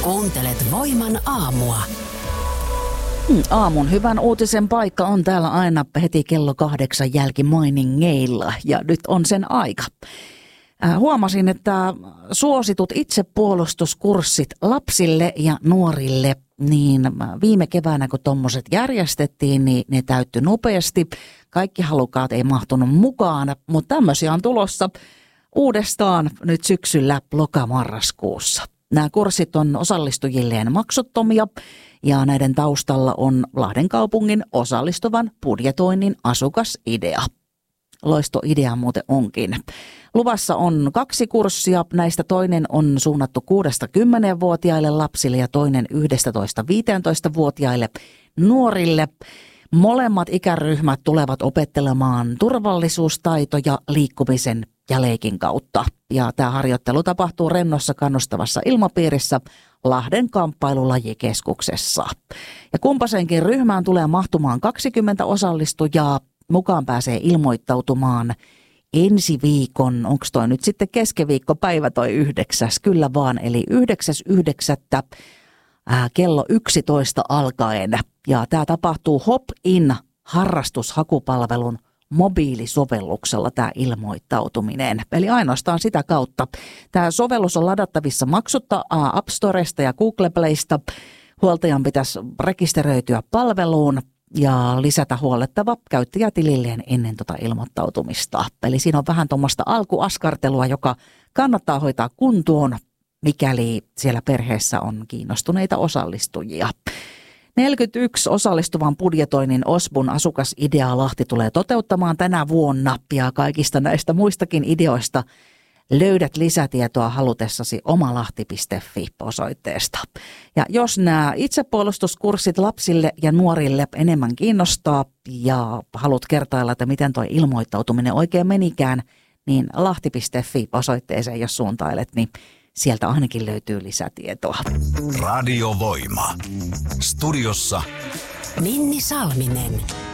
Kuuntelet Voiman aamua. Aamun hyvän uutisen paikka on täällä aina heti kello 8 jälkimainingeilla ja nyt on sen aika. Huomasin, että suositut itsepuolustuskurssit lapsille ja nuorille, niin viime keväänä kun tommoset järjestettiin, niin ne täyttyi nopeasti. Kaikki halukkaat ei mahtunut mukaan, mutta tämmöisiä on tulossa uudestaan nyt syksyllä loka-marraskuussa. Nämä kurssit on osallistujilleen maksuttomia ja näiden taustalla on Lahden kaupungin osallistuvan budjetoinnin asukasidea. Loistoidea muuten onkin. Luvassa on 2 kurssia. Näistä toinen on suunnattu 6-10-vuotiaille lapsille ja toinen 11-15-vuotiaille nuorille. Molemmat ikäryhmät tulevat opettelemaan turvallisuustaitoja liikkumisen ja leikin kautta. Ja tämä harjoittelu tapahtuu rennossa kannustavassa ilmapiirissä Lahden kamppailulajikeskuksessa. Ja kumpasenkin ryhmään tulee mahtumaan 20 osallistujaa. Mukaan pääsee ilmoittautumaan ensi viikon, onko toi nyt sitten keskiviikkopäivä toi 9. Kyllä vaan, eli 9.9. Kello 11 alkaen. Ja tämä tapahtuu Hop-in harrastushakupalvelun mobiilisovelluksella tämä ilmoittautuminen. Eli ainoastaan sitä kautta. Tämä sovellus on ladattavissa maksutta App Storesta ja Google Playsta. Huoltajan pitäisi rekisteröityä palveluun ja lisätä huollettava käyttäjätililleen ennen ilmoittautumista. Eli siinä on vähän tuommoista alkuaskartelua, joka kannattaa hoitaa kuntoon, mikäli siellä perheessä on kiinnostuneita osallistujia. 41 osallistuvan budjetoinnin OSBUn asukasideaa Lahti tulee toteuttamaan tänä vuonna ja kaikista näistä muistakin ideoista löydät lisätietoa halutessasi omalahti.fi-osoitteesta. Ja jos nämä itsepuolustuskurssit lapsille ja nuorille enemmän kiinnostaa ja haluat kertailla, että miten tuo ilmoittautuminen oikein menikään, niin lahti.fi-osoitteeseen jos suuntailet, niin sieltä ainakin löytyy lisätietoa. Radio Voima. Studiossa Minni Salminen.